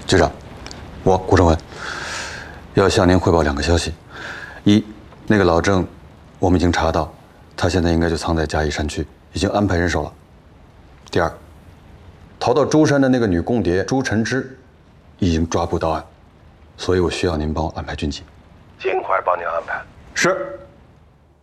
局长，我顾成文要向您汇报2个消息：一，那个老郑，我们已经查到，他现在应该就藏在嘉义山区，已经安排人手了。第二，逃到舟山的那个女共谍朱晨之，已经抓捕到案，所以我需要您帮我安排军机， 尽快帮您安排。 是。